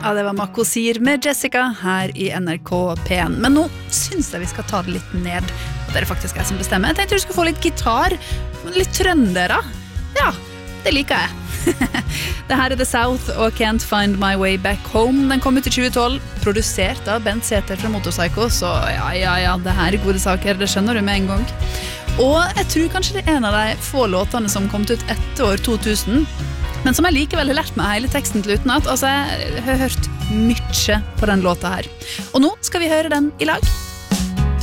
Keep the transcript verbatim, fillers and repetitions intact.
Ja, det var Makosir med Jessica her i N R K P en. Men nå synes jeg vi skal ta det litt ned. Det er faktisk jeg som bestemmer. Jeg tenkte du skulle få litt gitar, litt trøndere. Ja, det liker jeg. Det her er The South og Can't Find My Way Back Home. Den kom ut i tjue tolv, produsert av Bent Sæther fra Motorpsycho. Så ja, ja, ja, det her er gode saker, det skjønner du med en gang. Og jeg tror kanskje det er en av de få låtene som kom ut etter år to tusen, men som jeg likevel har lært meg hele teksten til utenat. Altså, jeg har hørt mye på den låta her. Og nå skal vi høre den i lag.